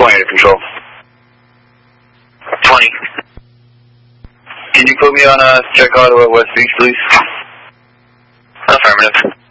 28 to control. 20. Can you put me on Check Ottawa West Beach, please? Affirmative.